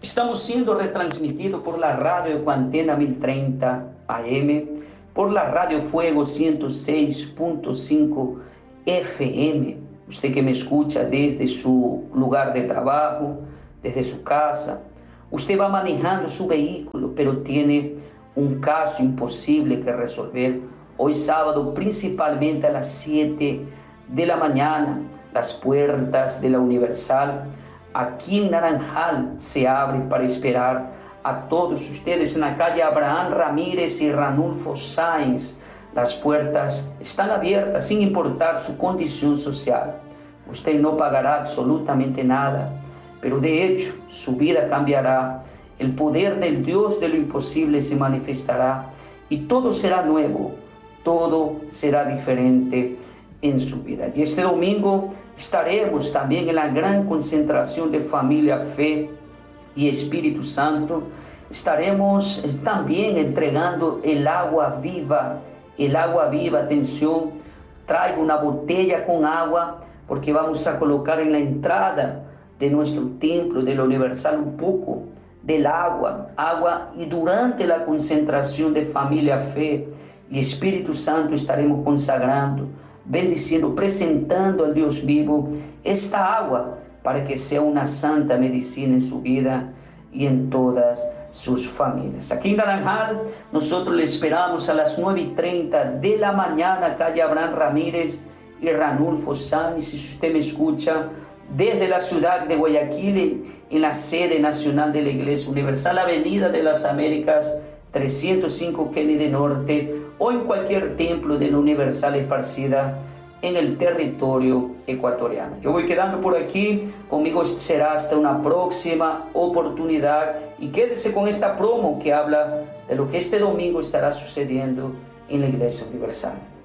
Estamos siendo retransmitidos por la radio Ecuantena 1030 AM, por la Radio Fuego 106.5 FM. Usted que me escucha desde su lugar de trabajo, desde su casa, usted va manejando su vehículo, pero tiene un caso imposible que resolver. Hoy sábado, principalmente a las 7 de la mañana, las puertas de la Universal aquí en Naranjal se abren para esperar a todos ustedes en la calle Abraham Ramírez y Ranulfo Sáenz. Las puertas están abiertas sin importar su condición social. Usted no pagará absolutamente nada, pero de hecho su vida cambiará. El poder del Dios de lo imposible se manifestará y todo será nuevo, todo será diferente en su vida. Y este domingo estaremos también en la gran concentración de Familia, Fe y Espíritu Santo. Estaremos también entregando el agua viva. El agua viva, atención, traigo una botella con agua porque vamos a colocar en la entrada de nuestro templo de la Universal un poco del agua, y durante la concentración de Familia, Fe y Espíritu Santo estaremos consagrando, bendiciendo, presentando al Dios vivo esta agua para que sea una santa medicina en su vida y en todas sus familias. Aquí en Naranjal nosotros le esperamos a las 9:30 de la mañana, calle Abraham Ramírez y Ranulfo Sáenz. Si usted me escucha desde la ciudad de Guayaquil, en la sede nacional de la Iglesia Universal, Avenida de las Américas 305 Kennedy Norte, o en cualquier templo de la Universal esparcida en el territorio ecuatoriano. Yo voy quedando por aquí, conmigo será hasta una próxima oportunidad, y quédese con esta promo que habla de lo que este domingo estará sucediendo en la Iglesia Universal.